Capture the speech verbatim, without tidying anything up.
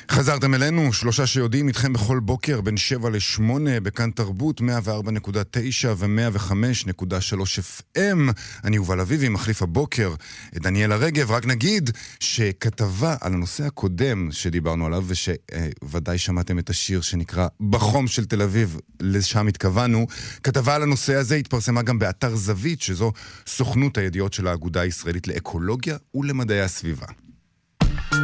חזרתם אלינו, שלושה שיודעים איתכם בכל בוקר בין שבע לשמונה בכאן תרבות מאה וארבע נקודה תשע ו-מאה וחמש נקודה שלוש אף אם. אני יובל אביבי, מחליף הבוקר את דניאלה רגב. רק נגיד שכתבה על הנושא הקודם שדיברנו עליו, ושוודאי שמעתם את השיר שנקרא בחום של תל אביב, לשם התכוונו. כתבה על הנושא הזה התפרסמה גם באתר זווית, שזו סוכנות הידיעות של האגודה הישראלית לאקולוגיה ולמדעי הסביבה.